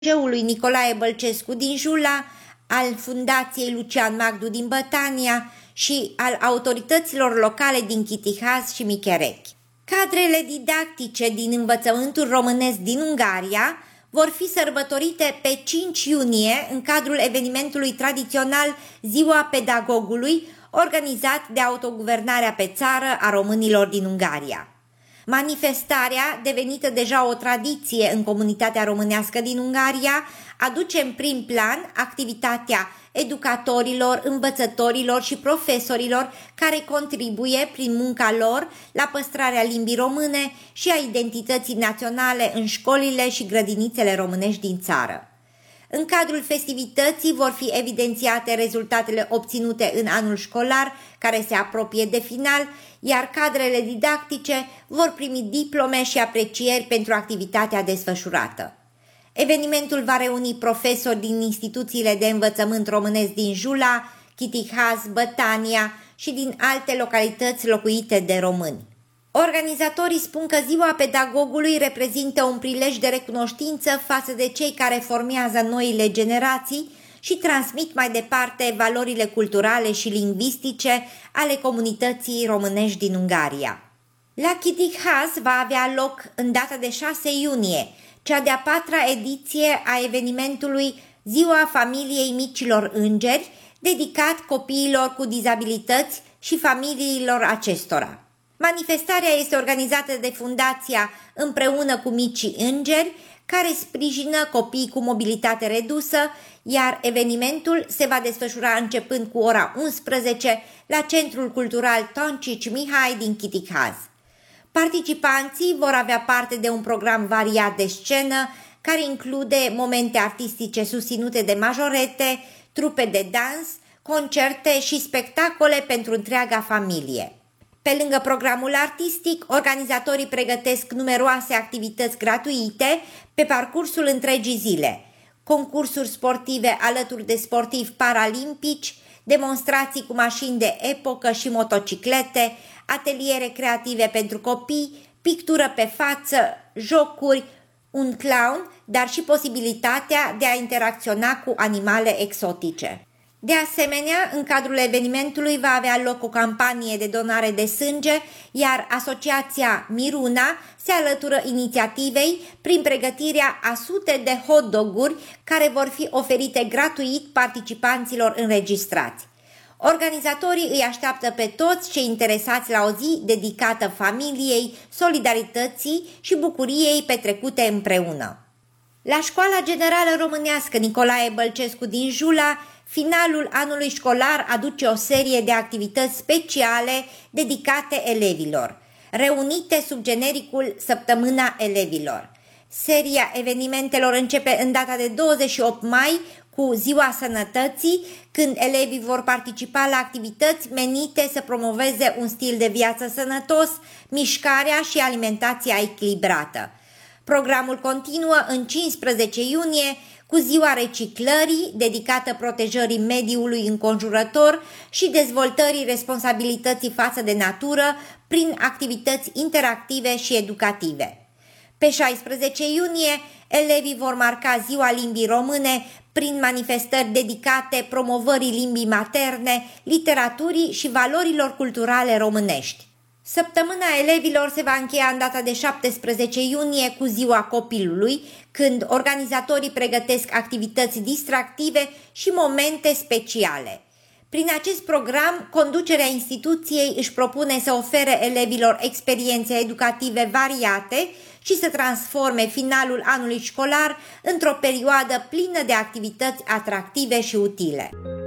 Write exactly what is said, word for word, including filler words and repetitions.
Muzeului Nicolae Bălcescu din Jula, al Fundației Lucian Magdu din Bătania și al autorităților locale din Chitihaz și Micherechi. Cadrele didactice din învățământul românesc din Ungaria vor fi sărbătorite pe cinci iunie în cadrul evenimentului tradițional Ziua Pedagogului, organizat de Autoguvernarea pe țară a românilor din Ungaria. Manifestarea, devenită deja o tradiție în comunitatea românească din Ungaria, aduce în prim plan activitatea educatorilor, învățătorilor și profesorilor care contribuie prin munca lor la păstrarea limbii române și a identității naționale în școlile și grădinițele românești din țară. În cadrul festivității vor fi evidențiate rezultatele obținute în anul școlar, care se apropie de final, iar cadrele didactice vor primi diplome și aprecieri pentru activitatea desfășurată. Evenimentul va reuni profesori din instituțiile de învățământ românesc din Jula, Chitihaz, Bătania și din alte localități locuite de români. Organizatorii spun că Ziua Pedagogului reprezintă un prilej de recunoștință față de cei care formează noile generații și transmit mai departe valorile culturale și lingvistice ale comunității românești din Ungaria. La Chitihaz va avea loc în data de șase iunie cea de-a patra ediție a evenimentului Ziua Familiei Micilor Îngeri, dedicat copiilor cu dizabilități și familiilor acestora. Manifestarea este organizată de Fundația Împreună cu Micii Îngeri, care sprijină copiii cu mobilitate redusă, iar evenimentul se va desfășura începând cu ora unsprezece la Centrul Cultural Toncici Mihai din Chitihaz. Participanții vor avea parte de un program variat de scenă, care include momente artistice susținute de majorete, trupe de dans, concerte și spectacole pentru întreaga familie. Pe lângă programul artistic, organizatorii pregătesc numeroase activități gratuite pe parcursul întregii zile, concursuri sportive alături de sportivi paralimpici, demonstrații cu mașini de epocă și motociclete, ateliere creative pentru copii, pictură pe față, jocuri, un clown, dar și posibilitatea de a interacționa cu animale exotice. De asemenea, în cadrul evenimentului va avea loc o campanie de donare de sânge, iar Asociația Miruna se alătură inițiativei prin pregătirea a sute de hot-doguri care vor fi oferite gratuit participanților înregistrați. Organizatorii îi așteaptă pe toți cei interesați la o zi dedicată familiei, solidarității și bucuriei petrecute împreună. La Școala Generală Românească Nicolae Bălcescu din Jula, finalul anului școlar aduce o serie de activități speciale dedicate elevilor, reunite sub genericul Săptămâna Elevilor. Seria evenimentelor începe în data de douăzeci și opt mai cu Ziua Sănătății, când elevii vor participa la activități menite să promoveze un stil de viață sănătos, mișcarea și alimentația echilibrată. Programul continuă în cincisprezece iunie cu Ziua Reciclării, dedicată protejării mediului înconjurător și dezvoltării responsabilității față de natură prin activități interactive și educative. Pe șaisprezece iunie, elevii vor marca Ziua Limbii Române prin manifestări dedicate promovării limbii materne, literaturii și valorilor culturale românești. Săptămâna elevilor se va încheia în data de șaptesprezece iunie cu Ziua Copilului, când organizatorii pregătesc activități distractive și momente speciale. Prin acest program, conducerea instituției își propune să ofere elevilor experiențe educative variate și să transforme finalul anului școlar într-o perioadă plină de activități atractive și utile.